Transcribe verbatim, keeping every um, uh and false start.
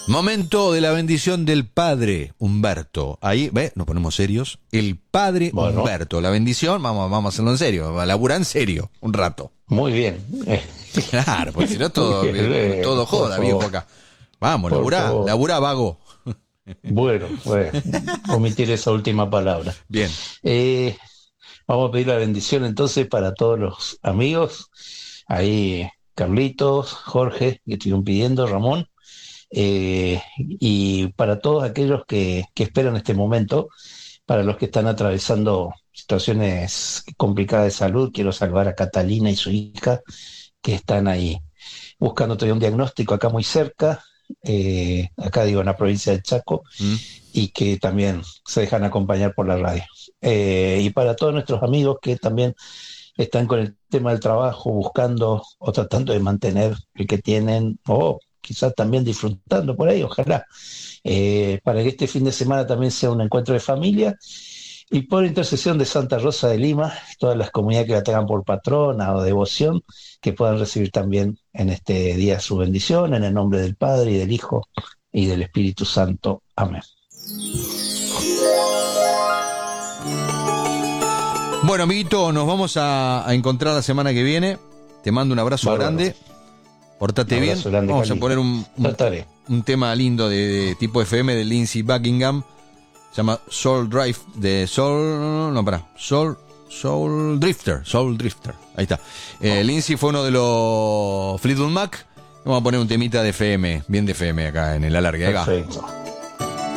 Momento de la bendición del padre Humberto. Ahí, ¿ve? Nos ponemos serios. El padre bueno. Humberto. La bendición, vamos, vamos a hacerlo en serio. A laburar en serio, un rato. Muy bien. Claro, porque si no todo, bien, todo joda, viejo acá. Vamos, laburá, laburá, vago. Bueno, bueno, omitir esa última palabra. Bien. Eh, vamos a pedir la bendición entonces para todos los amigos. Ahí, Carlitos, Jorge, que estuvieron pidiendo, Ramón. Eh, y para todos aquellos que, que esperan este momento, para los que están atravesando situaciones complicadas de salud, quiero salvar a Catalina y su hija, que están ahí buscando todavía un diagnóstico acá muy cerca, eh, acá digo en la provincia del Chaco, mm. y que también se dejan acompañar por la radio. Eh, y para todos nuestros amigos que también están con el tema del trabajo, buscando o tratando de mantener el que tienen, o quizás también disfrutando por ahí, ojalá, eh, para que este fin de semana también sea un encuentro de familia, y por intercesión de Santa Rosa de Lima, todas las comunidades que la tengan por patrona o devoción, que puedan recibir también en este día su bendición, en el nombre del Padre, y del Hijo, y del Espíritu Santo. Amén. Bueno, amiguito, nos vamos a, a encontrar la semana que viene. Te mando un abrazo Bárbaro. grande. Portate bien. Grande, Vamos Cali. a poner un, un, un tema lindo de, de tipo F M de Lindsey Buckingham. Se llama Soul Drive de Soul. No, pará. Soul, Soul Drifter. Soul Drifter. Ahí está. Eh, oh. Lindsey fue uno de los Fleetwood Mac. Vamos a poner un temita de F M. Bien de F M acá en el alargue. Perfecto.